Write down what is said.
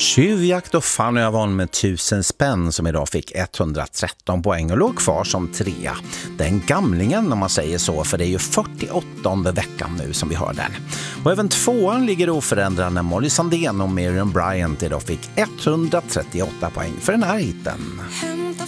Tjuvjakt och Fanny Avon med 1000 spänn som idag fick 113 poäng och låg kvar som 3. Den gamlingen om man säger så, för det är ju 48:e veckan nu som vi hör den. Och även 2:an ligger oförändrad när Molly Sandén och Miriam Bryant idag fick 138 poäng för den här hitten.